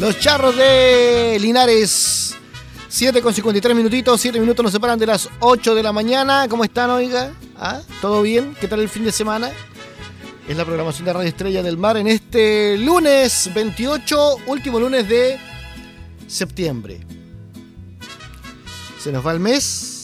Los Charros de Linares. 7:53 minutitos, 7 minutos nos separan de las 8 de la mañana. ¿Cómo están, oiga? ¿Todo bien? ¿Qué tal el fin de semana? Es la programación de Radio Estrella del Mar en este lunes 28, último lunes de septiembre. Se nos va el mes.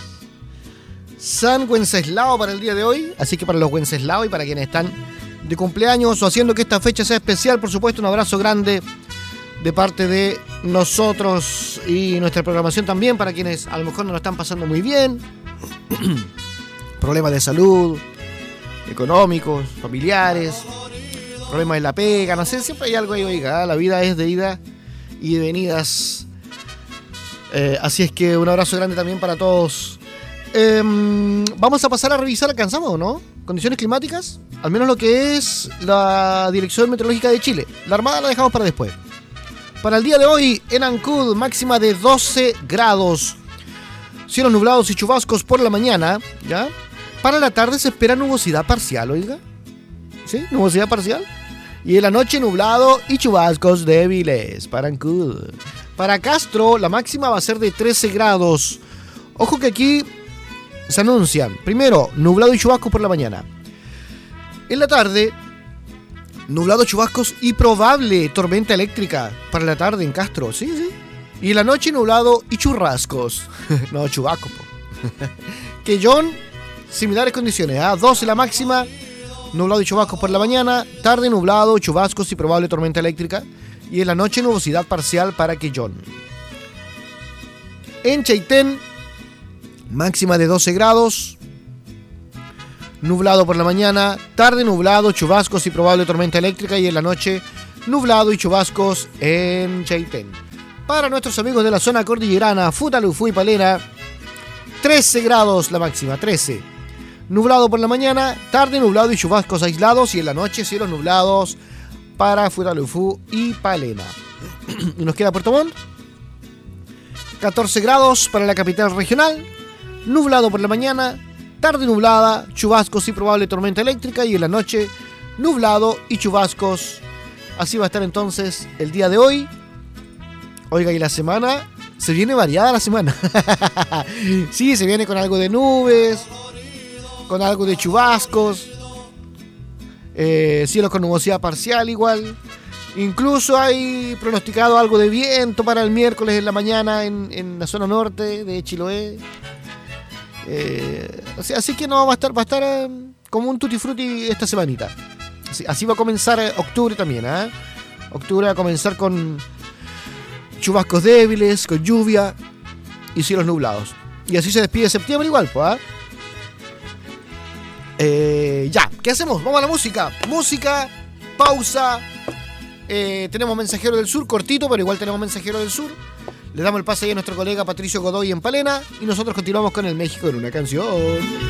San Wenceslao para el día de hoy. Así que para los Wenceslao y para quienes están de cumpleaños o haciendo que esta fecha sea especial, por supuesto, un abrazo grande de parte de nosotros y nuestra programación también para quienes a lo mejor no lo están pasando muy bien. Problemas de salud, económicos, familiares, problemas de la pega, no sé, siempre hay algo ahí, oiga, la vida es de ida y de venidas. Así es que un abrazo grande también para todos. Vamos a pasar a revisar, ¿alcanzamos o no? Condiciones climáticas, al menos lo que es la Dirección Meteorológica de Chile. La Armada la dejamos para después. Para el día de hoy, en Ancud, máxima de 12 grados. Cielos nublados y chubascos por la mañana, ¿ya? Para la tarde se espera nubosidad parcial, oiga. ¿Sí? Nubosidad parcial. Y en la noche nublado y chubascos débiles para Ancud. Para Castro, la máxima va a ser de 13 grados. Ojo que aquí se anuncian, primero, nublado y chubascos por la mañana. En la tarde, nublado, chubascos y probable tormenta eléctrica para la tarde en Castro, sí. Y en la noche nublado y churrascos. No, chubascos, po. Quellón, similares condiciones, 12 la máxima, nublado y chubascos por la mañana, tarde nublado, chubascos y probable tormenta eléctrica. Y en la noche nubosidad parcial para Quellón. En Chaitén, máxima de 12 grados. Nublado por la mañana, tarde nublado, chubascos y probable tormenta eléctrica. Y en la noche nublado y chubascos en Chaitén. Para nuestros amigos de la zona cordillerana, Futalufú y Palena, 13 grados la máxima, 13. Nublado por la mañana, tarde nublado y chubascos aislados. Y en la noche cielos nublados para Futalufú y Palena. Y nos queda Puerto Montt, 14 grados para la capital regional. Nublado por la mañana, tarde nublada, chubascos y probable tormenta eléctrica. Y en la noche, nublado y chubascos. Así va a estar entonces el día de hoy. Oiga, y la semana, se viene variada la semana. Sí, se viene con algo de nubes, con algo de chubascos, cielos con nubosidad parcial igual. Incluso hay pronosticado algo de viento para el miércoles en la mañana en la zona norte de Chiloé. Así que no va a estar como un tutti frutti esta semanita. Así va a comenzar octubre también, Octubre va a comenzar con chubascos débiles, con lluvia y cielos nublados. Y así se despide septiembre igual, pues. Ya, ¿qué hacemos? Vamos a la música. Música, pausa. Tenemos Mensajero del Sur, cortito, pero igual tenemos Mensajero del Sur. Le damos el pase ahí a nuestro colega Patricio Godoy en Palena y nosotros continuamos con el México en una canción.